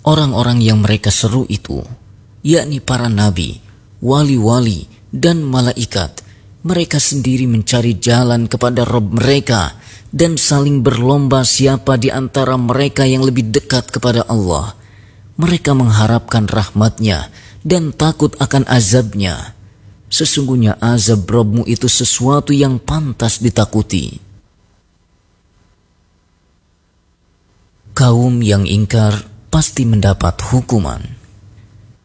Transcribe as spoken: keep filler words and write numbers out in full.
Orang-orang yang mereka seru itu, yakni para nabi, wali-wali, dan malaikat, mereka sendiri mencari jalan kepada Rabb mereka dan saling berlomba siapa di antara mereka yang lebih dekat kepada Allah. Mereka mengharapkan rahmat-Nya dan takut akan azab-Nya. Sesungguhnya azab Rabb-mu itu sesuatu yang pantas ditakuti. Kaum yang ingkar pasti mendapat hukuman.